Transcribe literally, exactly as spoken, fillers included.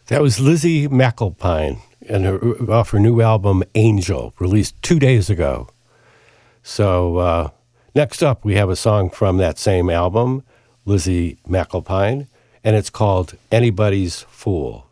That was Lizzie McAlpine and her, off her new album, Angel, released two days ago. So uh, next up, we have a song from that same album, Lizzie McAlpine, and it's called Anybody's Fool.